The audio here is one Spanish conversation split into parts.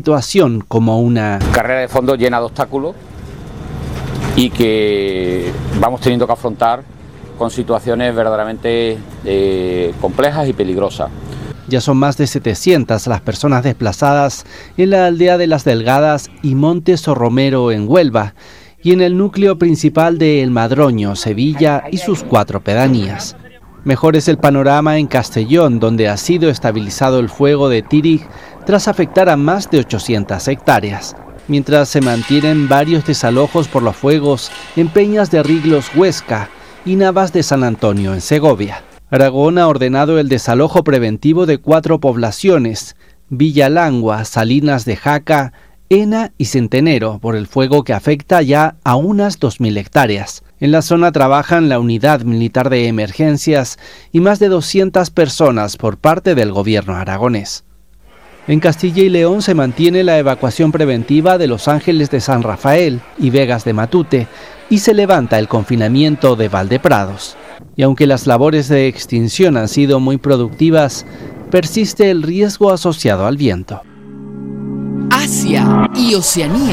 situación como una carrera de fondo llena de obstáculos y que vamos teniendo que afrontar con situaciones verdaderamente complejas y peligrosas. Ya son más de 700 las personas desplazadas en la aldea de Las Delgadas y Montes o Romero en Huelva y en el núcleo principal de El Madroño, Sevilla y sus 4 pedanías. Mejor es el panorama en Castellón, donde ha sido estabilizado el fuego de Tírig tras afectar a más de 800 hectáreas. Mientras se mantienen varios desalojos por los fuegos en Peñas de Riglos, Huesca, y Navas de San Antonio, en Segovia. Aragón ha ordenado el desalojo preventivo de 4 poblaciones, Villalangua, Salinas de Jaca, Ena y Centenero, por el fuego que afecta ya a unas 2.000 hectáreas. En la zona trabajan la Unidad Militar de Emergencias y más de 200 personas por parte del gobierno aragonés. En Castilla y León se mantiene la evacuación preventiva de Los Ángeles de San Rafael y Vegas de Matute y se levanta el confinamiento de Valdeprados. Y aunque las labores de extinción han sido muy productivas, persiste el riesgo asociado al viento. Asia y Oceanía.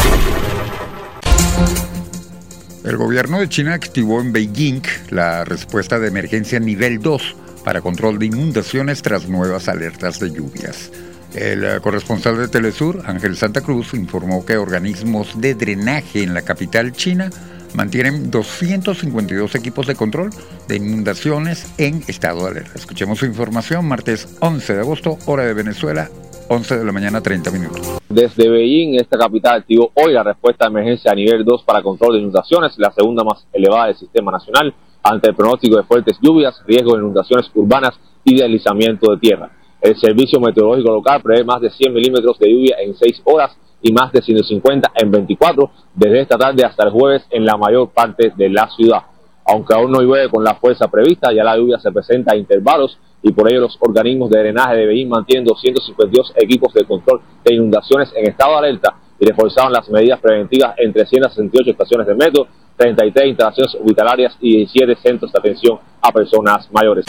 El gobierno de China activó en Beijing la respuesta de emergencia nivel 2 para control de inundaciones tras nuevas alertas de lluvias. El corresponsal de Telesur, Ángel Santa Cruz, informó que organismos de drenaje en la capital china mantienen 252 equipos de control de inundaciones en estado de alerta. Escuchemos su información, martes 11 de agosto, hora de Venezuela, 11 de la mañana, 30 minutos. Desde Beijing, esta capital activó hoy la respuesta de emergencia a nivel 2 para control de inundaciones, la segunda más elevada del sistema nacional, ante el pronóstico de fuertes lluvias, riesgo de inundaciones urbanas y deslizamiento de tierra. El Servicio Meteorológico Local prevé más de 100 milímetros de lluvia en 6 horas y más de 150 en 24, desde esta tarde hasta el jueves en la mayor parte de la ciudad. Aunque aún no llueve con la fuerza prevista, ya la lluvia se presenta a intervalos y por ello los organismos de drenaje de Beijing mantienen 252 equipos de control de inundaciones en estado de alerta y reforzaron las medidas preventivas en 368 estaciones de metro, 33 instalaciones hospitalarias y 17 centros de atención a personas mayores.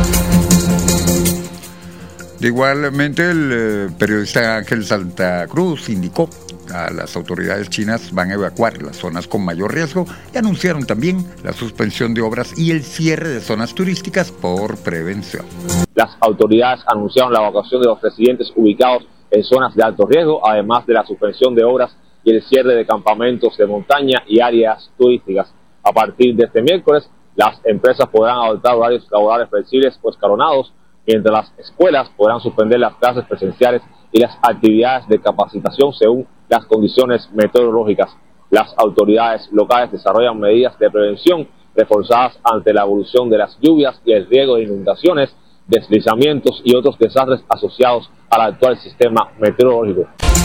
Igualmente, el periodista Ángel Santa Cruz indicó que las autoridades chinas van a evacuar las zonas con mayor riesgo y anunciaron también la suspensión de obras y el cierre de zonas turísticas por prevención. Las autoridades anunciaron la evacuación de los residentes ubicados en zonas de alto riesgo, además de la suspensión de obras y el cierre de campamentos de montaña y áreas turísticas. A partir de este miércoles, las empresas podrán adoptar horarios laborales flexibles o escalonados, mientras las escuelas podrán suspender las clases presenciales y las actividades de capacitación según las condiciones meteorológicas. Las autoridades locales desarrollan medidas de prevención reforzadas ante la evolución de las lluvias y el riesgo de inundaciones, deslizamientos y otros desastres asociados al actual sistema meteorológico.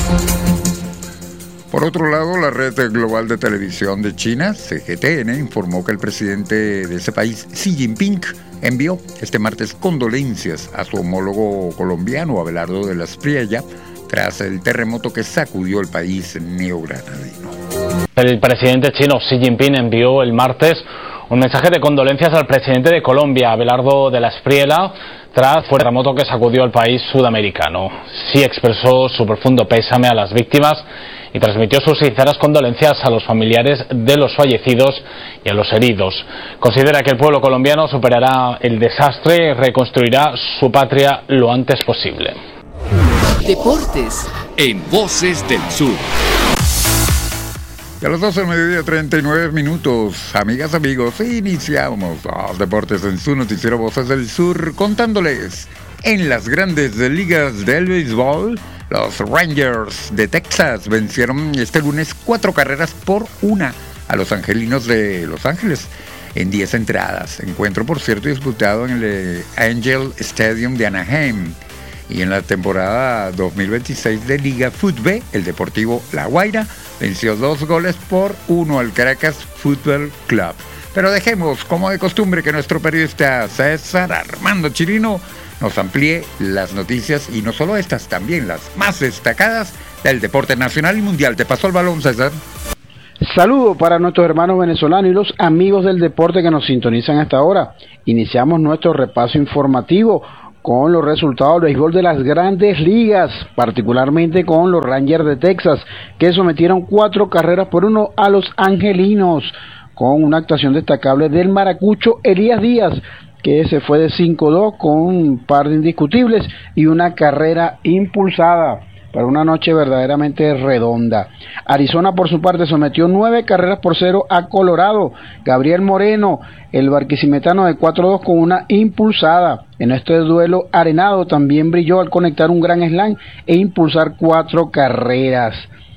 Por otro lado, la red global de televisión de China, CGTN, informó que el presidente de ese país, Xi Jinping, envió este martes condolencias a su homólogo colombiano, Abelardo de la Espriella, tras el terremoto que sacudió el país neogranadino. El presidente chino Xi Jinping envió el martes un mensaje de condolencias al presidente de Colombia, Abelardo de la Espriella, tras el terremoto que sacudió el país sudamericano. Xi expresó su profundo pésame a las víctimas y transmitió sus sinceras condolencias a los familiares de los fallecidos y a los heridos. Considera que el pueblo colombiano superará el desastre y reconstruirá su patria lo antes posible. Deportes en Voces del Sur. Y a las 12 del mediodía, 39 minutos, amigas, amigos, iniciamos los deportes en su noticiero Voces del Sur, contándoles en las grandes ligas del béisbol. Los Rangers de Texas vencieron este lunes 4 carreras por 1 a los angelinos de Los Ángeles en 10 entradas. Encuentro, por cierto, disputado en el Angel Stadium de Anaheim. Y en la temporada 2026 de Liga Fútbol, el Deportivo La Guaira venció 2-1 al Caracas Football Club. Pero dejemos, como de costumbre, que nuestro periodista César Armando Chirino nos amplíe las noticias, y no solo estas, también las más destacadas del deporte nacional y mundial. Te paso el balón, César. Saludo para nuestros hermanos venezolanos y los amigos del deporte que nos sintonizan hasta ahora. Iniciamos nuestro repaso informativo con los resultados del béisbol de las grandes ligas, particularmente con los Rangers de Texas, que sometieron 4 carreras por 1 a los angelinos, con una actuación destacable del maracucho Elías Díaz, que se fue de 5-2 con un par de indiscutibles y una carrera impulsada, para una noche verdaderamente redonda. Arizona, por su parte, sometió 9 carreras por 0 a Colorado. Gabriel Moreno, el barquisimetano, de 4-2 con una impulsada. En este duelo, Arenado también brilló al conectar un gran slam e impulsar 4 carreras.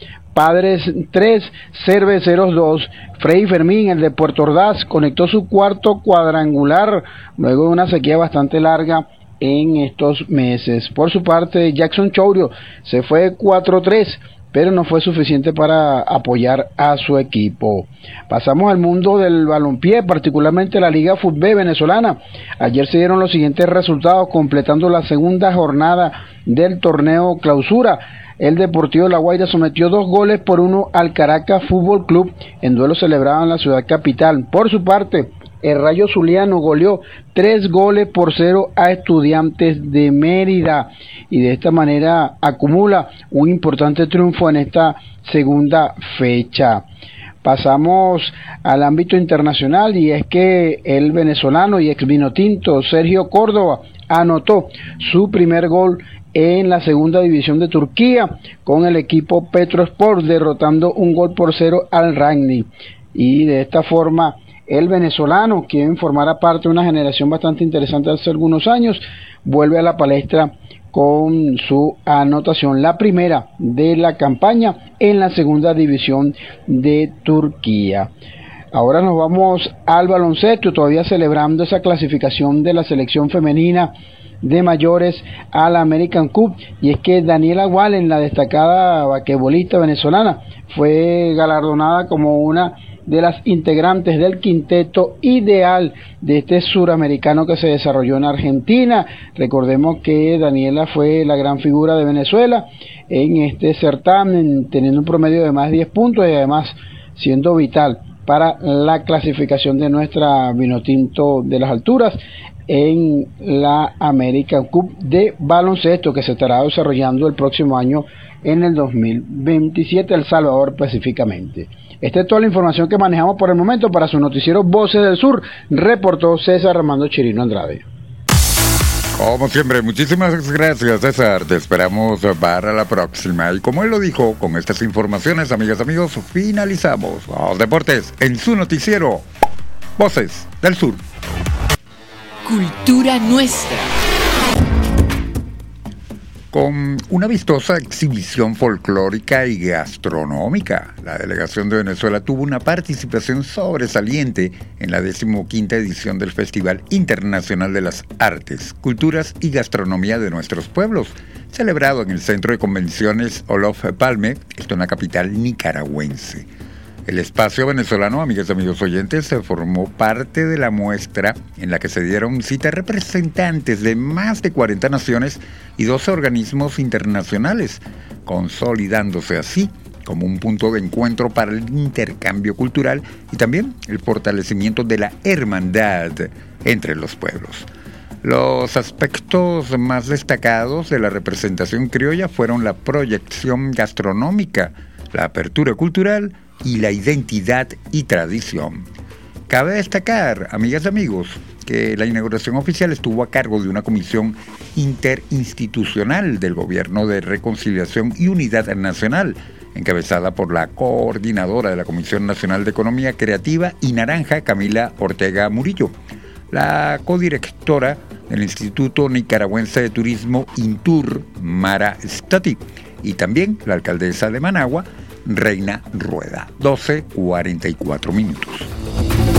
Padres 3, Cerveceros 2. Freddy Fermín, el de Puerto Ordaz, conectó su 4º cuadrangular luego de una sequía bastante larga en estos meses. Por su parte, Jackson Chourio se fue 4-3, pero no fue suficiente para apoyar a su equipo. Pasamos al mundo del balompié, particularmente la Liga Fútbol venezolana. Ayer se dieron los siguientes resultados, completando la segunda jornada del torneo Clausura. El Deportivo La Guaira sometió 2 goles por 1 al Caracas Fútbol Club en duelo celebrado en la ciudad capital. Por su parte, el Rayo Zuliano goleó 3 goles por 0 a Estudiantes de Mérida y de esta manera acumula un importante triunfo en esta segunda fecha. Pasamos al ámbito internacional, y es que el venezolano y ex vinotinto Sergio Córdoba anotó su primer gol en la segunda división de Turquía con el equipo Petrosport, derrotando 1 gol por 0 al Ragni, y de esta forma el venezolano, quien formara parte de una generación bastante interesante hace algunos años, vuelve a la palestra con su anotación, la primera de la campaña en la segunda división de Turquía. Ahora nos vamos al baloncesto, todavía celebrando esa clasificación de la selección femenina de mayores a la American Cup, y es que Daniela Wallen, la destacada basquetbolista venezolana, fue galardonada como una de las integrantes del quinteto ideal de este suramericano que se desarrolló en Argentina. Recordemos que Daniela fue la gran figura de Venezuela en este certamen, teniendo un promedio de más de 10 puntos y además siendo vital para la clasificación de nuestra Vinotinto de las Alturas en la American Cup de baloncesto, que se estará desarrollando el próximo año en el 2027, El Salvador específicamente. Esta es toda la información que manejamos por el momento. Para su noticiero Voces del Sur, reportó César Armando Chirino Andrade. Como siempre, muchísimas gracias, César. Te esperamos para la próxima. Y como él lo dijo, con estas informaciones, amigas, amigos, finalizamos los deportes en su noticiero Voces del Sur. Cultura nuestra. Con una vistosa exhibición folclórica y gastronómica, la delegación de Venezuela tuvo una participación sobresaliente en la 15ª edición del Festival Internacional de las Artes, Culturas y Gastronomía de Nuestros Pueblos, celebrado en el Centro de Convenciones Olof Palme, esto en la capital nicaragüense. El espacio venezolano, amigas y amigos oyentes, se formó parte de la muestra en la que se dieron cita representantes de más de 40 naciones y 12 organismos internacionales, consolidándose así como un punto de encuentro para el intercambio cultural y también el fortalecimiento de la hermandad entre los pueblos. Los aspectos más destacados de la representación criolla fueron la proyección gastronómica, la apertura cultural y la identidad y tradición. Cabe destacar, amigas y amigos, que la inauguración oficial estuvo a cargo de una comisión interinstitucional del Gobierno de Reconciliación y Unidad Nacional, encabezada por la coordinadora de la Comisión Nacional de Economía Creativa y Naranja, Camila Ortega Murillo, la codirectora del Instituto Nicaragüense de Turismo, INTUR, Mara Stati, y también la alcaldesa de Managua, Reina Rueda. 12:44 minutos.